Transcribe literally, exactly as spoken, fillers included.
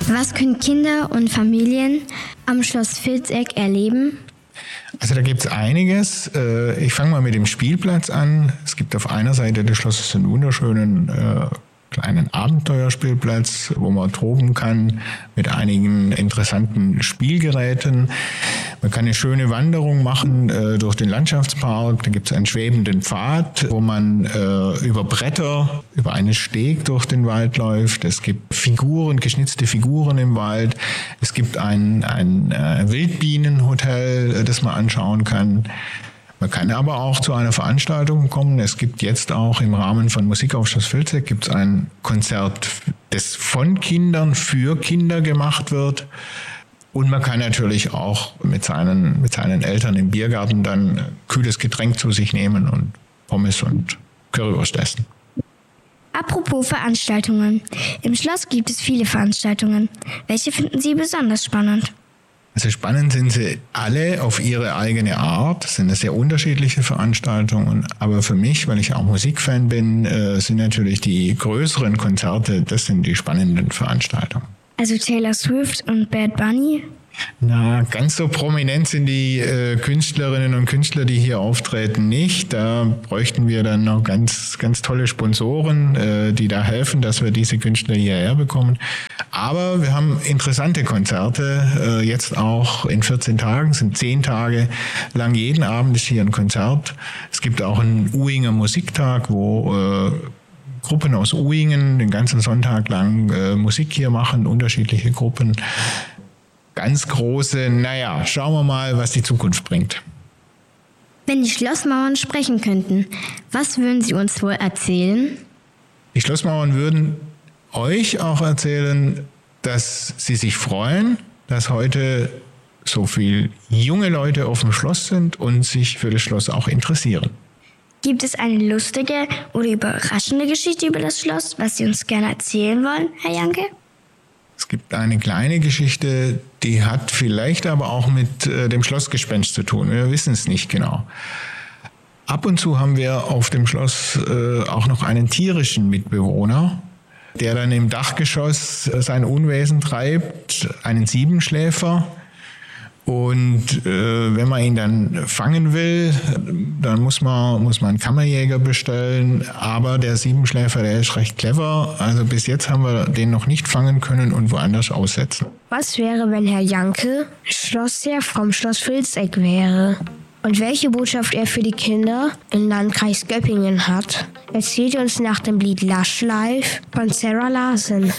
Was können Kinder und Familien am Schloss Vilseck erleben? Also da gibt es einiges. Ich fange mal mit dem Spielplatz an. Es gibt auf einer Seite des Schlosses einen wunderschönen äh, kleinen Abenteuerspielplatz, wo man toben kann mit einigen interessanten Spielgeräten. Man kann eine schöne Wanderung machen äh, durch den Landschaftspark. Da gibt es einen schwebenden Pfad, wo man äh, über Bretter, über einen Steg durch den Wald läuft. Es gibt Figuren, geschnitzte Figuren im Wald. Es gibt ein, ein äh, Wildbienenhotel, äh, das man anschauen kann. Man kann aber auch zu einer Veranstaltung kommen. Es gibt jetzt auch im Rahmen von Musik auf Schloss Vilseck gibt es ein Konzert, das von Kindern für Kinder gemacht wird. Und man kann natürlich auch mit seinen, mit seinen Eltern im Biergarten dann ein kühles Getränk zu sich nehmen und Pommes und Currywurst essen. Apropos Veranstaltungen. Im Schloss gibt es viele Veranstaltungen. Welche finden Sie besonders spannend? Also spannend sind sie alle auf ihre eigene Art. Es sind sehr unterschiedliche Veranstaltungen. Aber für mich, weil ich auch Musikfan bin, sind natürlich die größeren Konzerte, das sind die spannenden Veranstaltungen. Also Taylor Swift und Bad Bunny? Na, ganz so prominent sind die äh, Künstlerinnen und Künstler, die hier auftreten, nicht. Da bräuchten wir dann noch ganz, ganz tolle Sponsoren, äh, die da helfen, dass wir diese Künstler hierher bekommen. Aber wir haben interessante Konzerte, äh, jetzt auch in vierzehn Tagen, sind zehn Tage lang, jeden Abend ist hier ein Konzert. Es gibt auch einen Uhinger Musiktag, wo äh, Gruppen aus Uhingen den ganzen Sonntag lang äh, Musik hier machen, unterschiedliche Gruppen. Ganz große, naja, schauen wir mal, was die Zukunft bringt. Wenn die Schlossmauern sprechen könnten, was würden sie uns wohl erzählen? Die Schlossmauern würden euch auch erzählen, dass sie sich freuen, dass heute so viele junge Leute auf dem Schloss sind und sich für das Schloss auch interessieren. Gibt es eine lustige oder überraschende Geschichte über das Schloss, was Sie uns gerne erzählen wollen, Herr Janke? Es gibt eine kleine Geschichte, die hat vielleicht aber auch mit äh, dem Schlossgespenst zu tun. Wir wissen es nicht genau. Ab und zu haben wir auf dem Schloss äh, auch noch einen tierischen Mitbewohner, der dann im Dachgeschoss äh, sein Unwesen treibt, einen Siebenschläfer. Und äh, wenn man ihn dann fangen will, dann muss man, muss man einen Kammerjäger bestellen. Aber der Siebenschläfer, der ist recht clever. Also bis jetzt haben wir den noch nicht fangen können und woanders aussetzen. Was wäre, wenn Herr Janke Schlossherr vom Schloss Vilseck wäre? Und welche Botschaft er für die Kinder im Landkreis Göppingen hat, erzählt uns nach dem Lied Lush Life von Sarah Larsen.